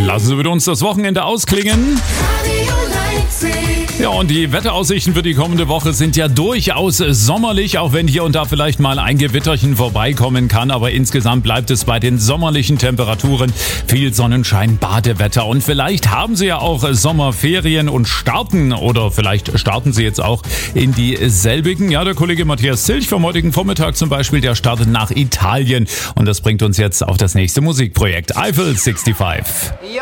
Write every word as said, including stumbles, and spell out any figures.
Lassen Sie mit uns das Wochenende ausklingen. Ja, und die Wetteraussichten für die kommende Woche sind ja durchaus sommerlich, auch wenn hier und da vielleicht mal ein Gewitterchen vorbeikommen kann. Aber insgesamt bleibt es bei den sommerlichen Temperaturen. Viel Sonnenschein, Badewetter. Und vielleicht haben Sie ja auch Sommerferien und starten oder vielleicht starten Sie jetzt auch in dieselbigen. Ja, der Kollege Matthias Zilch vom heutigen Vormittag zum Beispiel, der startet nach Italien. Und das bringt uns jetzt auf das nächste Musikprojekt. Eiffel sechsundsiebzig.